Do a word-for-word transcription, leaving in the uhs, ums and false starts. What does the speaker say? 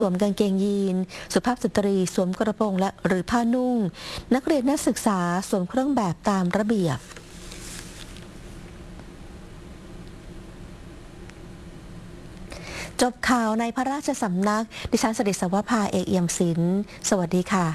สวมกางเกงยีนสุภาพสตรีสวมกระโปรงและหรือผ้านุ่งนักเรียนนักศึกษาสวมเครื่องแบบตามระเบียบจบข่าวในพระราชสำนักดิฉันสริศวภาเอกเอี่ยมศิลป์สวัสดีค่ะ